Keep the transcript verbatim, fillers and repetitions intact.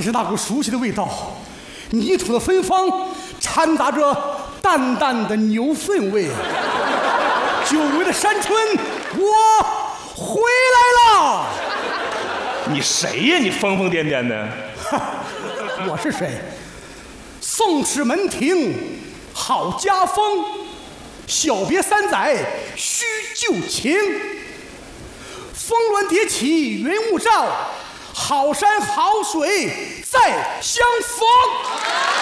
还是那股熟悉的味道，泥土的芬芳掺杂着淡淡的牛粪味。久违的山村，我回来了。 你谁呀？你疯疯癫癫的。 我是谁？宋氏门庭好家风，小别三载须旧情。峰峦叠起云雾罩，好山好水再相逢。